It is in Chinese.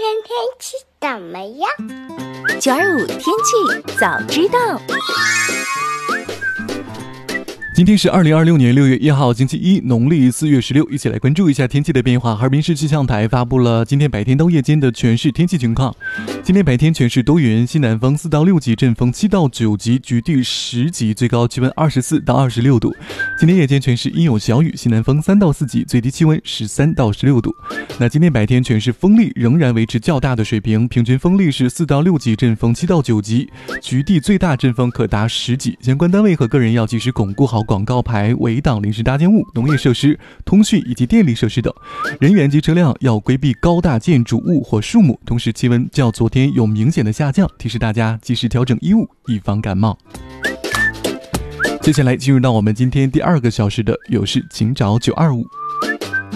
天气怎么样 ？925天气早知道。 今天是2026年6月1号星期一，农历4月16，一起来关注一下天气的变化。哈尔滨市气象台发布了今天白天到夜间的全市天气情况。今天白天全市多云，西南风4到6级，阵风7到9级，局地10级，最高气温24到26度。今天夜间全市阴有小雨，西南风3到4级，最低气温13到16度。那今天白天全市风力仍然维持较大的水平，平均风力是4到6级，阵风7到9级，局地最大阵风可达10级。相关单位和个人要及时巩固好广告牌、围挡临时搭建物、农业设施、通讯以及电力设施等，人员及车辆要规避高大建筑物或树木，同时气温较昨天有明显的下降，提示大家及时调整衣物，以防感冒。接下来进入到我们今天第2个小时的有事请找925。